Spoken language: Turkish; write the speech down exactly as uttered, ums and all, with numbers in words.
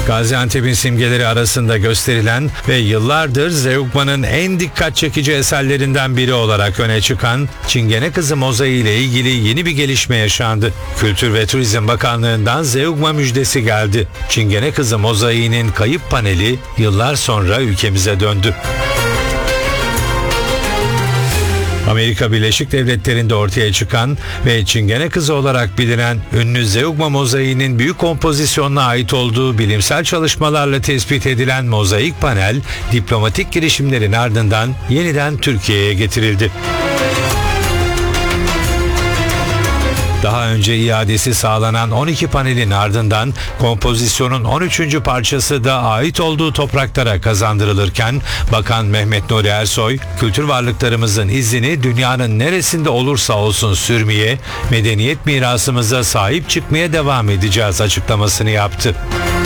Gaziantep'in simgeleri arasında gösterilen ve yıllardır Zeugma'nın en dikkat çekici eserlerinden biri olarak öne çıkan Çingene Kızı mozaiği ile ilgili yeni bir gelişme yaşandı. Kültür ve Turizm Bakanlığı'ndan Zeugma müjdesi geldi. Çingene Kızı mozaiğinin kayıp paneli yıllar sonra ülkemize döndü. Amerika Birleşik Devletleri'nde ortaya çıkan ve Çingene Kızı olarak bilinen ünlü Zeugma mozaiğinin büyük kompozisyonuna ait olduğu bilimsel çalışmalarla tespit edilen mozaik panel, diplomatik girişimlerin ardından yeniden Türkiye'ye getirildi. Daha önce iadesi sağlanan on iki panelin ardından kompozisyonun on üçüncü parçası da ait olduğu topraklara kazandırılırken Bakan Mehmet Nuri Ersoy, kültür varlıklarımızın izini dünyanın neresinde olursa olsun sürmeye, medeniyet mirasımıza sahip çıkmaya devam edeceğiz açıklamasını yaptı.